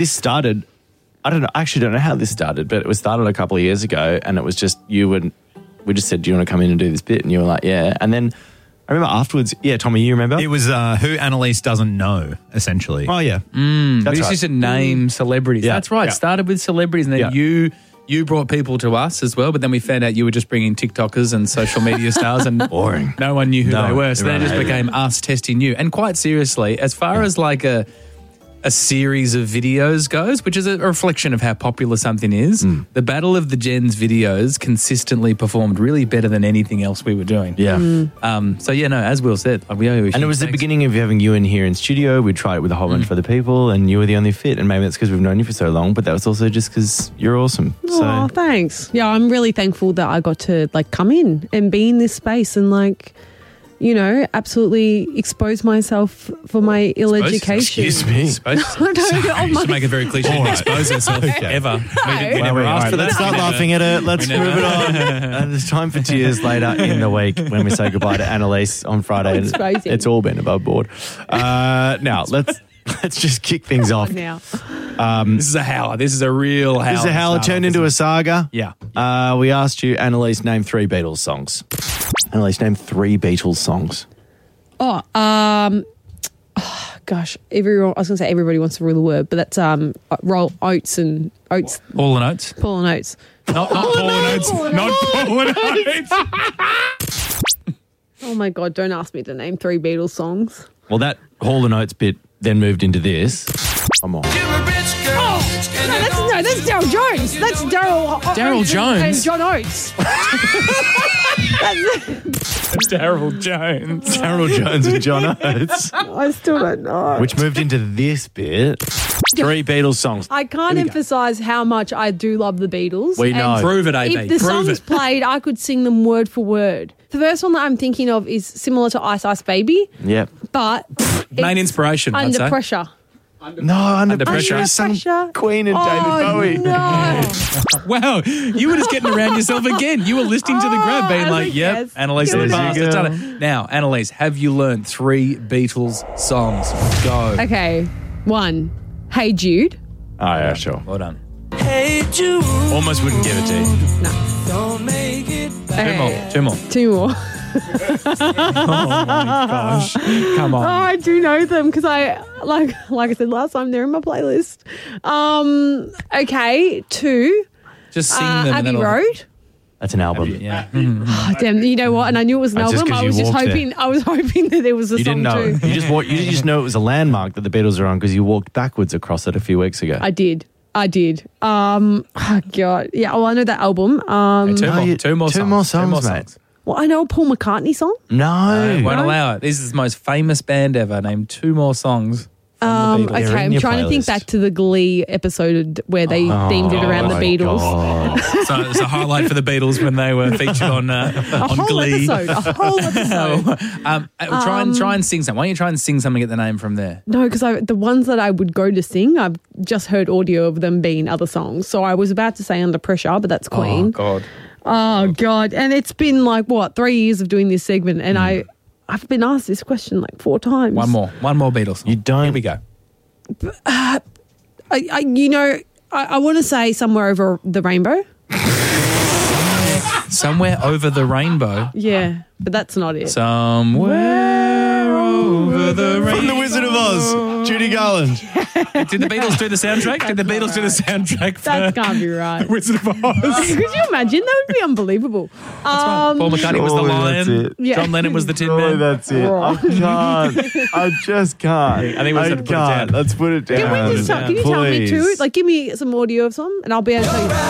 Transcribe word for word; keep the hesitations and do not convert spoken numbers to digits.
This started, I don't know, I actually don't know how this started, but it was started a couple of years ago, and it was just you and we just said, do you want to come in and do this bit? And you were like, yeah. And then I remember afterwards, yeah, Tommy, you remember? It was uh, who Annalise doesn't know, essentially. Oh, yeah. Mm, That's but it's right. just a name celebrities. Yeah. That's right. Yeah. Started with celebrities, and then Yeah. you you brought people to us as well. But then we found out you were just bringing TikTokers and social media stars, and Boring. no one knew who No, they were. So then it everyone just hated became us testing you. And quite seriously, as far as like a a series of videos goes, which is a reflection of how popular something is, Mm. the Battle of the Gens videos consistently performed really better than anything else we were doing. Yeah. Um, so yeah, no, as Will said, like, we owe you a And it huge was the thanks. beginning of having you in here in studio. We tried it with a whole bunch of other people, and you were the only fit. And maybe that's because we've known you for so long, but that was also just because you're awesome. So Oh, thanks. Yeah, I'm really thankful that I got to like come in and be in this space and like, you know, absolutely expose myself for my ill Expose- education. excuse me. Suppose- I don't know. Sorry, just to make it very clear, she didn't expose herself ever. We, did, we Well, never all asked right, for that. let's start We never- laughing at it. Let's we move never- it on. And it's time for tears later in the week when we say goodbye to Annalise on Friday. It's crazy. It's all been above board. Uh, now let's let's just kick things off. Now. This is a howler. This is a real howler. This is a howler turned into a saga. Yeah. Uh, we asked you, Annalise, name three Beatles songs. Annalise, name three Beatles songs. Oh, um, oh, gosh, everyone. I was going to say everybody wants to rule the word, but that's um, roll oats and oats, All and Oates. Paul and Oates. Not, not Paul and Oates. Not Paul and Oates. Oh my God! Don't ask me to name three Beatles songs. Well, that Hall and Oates bit then moved into this. Come on. No, that's no, that's Daryl Jones. That's Daryl. Daryl Jones? and John Oates. Daryl Jones. Harold Jones and John Oates. I still don't know. Which moved into this bit. Three Beatles songs. I can't emphasize how much I do love the Beatles. We know. And Prove it, A B. If the Prove songs it. played, I could sing them word for word. The first one that I'm thinking of is similar to Ice Ice Baby, Yep. but Main it's inspiration, I'd Under say. Pressure. No, Under, Under Pressure. Pressure. is sung Pressure. Queen and David Oh, Bowie. no. Wow, you were just getting around yourself again. You were listening to the grab, being Oh, I like, was yep, like, yes. Annalise in the There you past go. has done it. Now, Annalise, have you learned three Beatles songs? Go. Okay, one, Hey Jude. Oh, yeah, sure. Well done. Almost wouldn't give it to you. Two Okay, more. Two more. two more. Gosh. Come Oh, on. I do know them because I, like like I said last time, they're in my playlist. Um, okay, two, Just sing uh, them. and Abbey then I'll- Road. That's an album. Yeah. Oh, damn, you know what? And I knew it was an That's just album. 'cause I you was just walked there. hoping. I was hoping that there was a You song didn't know. too. You just walked, you just know it was a landmark that the Beatles are on because you walked backwards across it a few weeks ago. I did. I did. Um, oh God, yeah. Well, I know that album. Um, Two No, more. you- Two more two songs. more Two songs, more mate. songs. well, I know a Paul McCartney song. No. I won't allow it. This is the most famous band ever. Name two more songs from Um, the Beatles. They're okay, in I'm your trying to think playlist. back to the Glee episode where they themed it around the my Beatles. God. So it's a highlight for the Beatles when they were featured on uh, A on whole Glee. episode. A whole episode. um, uh, try and try and sing something. Why don't you try and sing something? Get the name from there. No, because the ones that I would go to sing, I've just heard audio of them being other songs. So I was about to say Under Pressure, but that's Queen. God. Oh, God. And it's been like, what, three years of doing this segment. And I, I've been asked this question like four times. One more. One more Beatles. Song. You don't- Here we go. I, I, you know, I, I want to say Somewhere Over the Rainbow. Somewhere over the rainbow. Yeah, but that's not it. Somewhere over the rainbow. From The Wizard of Oz, Judy Garland. Did the Beatles do the soundtrack? Did the Beatles do the soundtrack for that can't be right. Wizard of Oz? Could you imagine? That would be unbelievable. Um, Paul McCartney was the Surely lion. that's it. Yeah. John Lennon was the Tin Surely Man. that's it. I can't. I just can't. I think we just have to put it can't. down. Let's put it down. Can we just tell, can you tell me Please. too? Like, give me some audio of some, and I'll be able to tell you.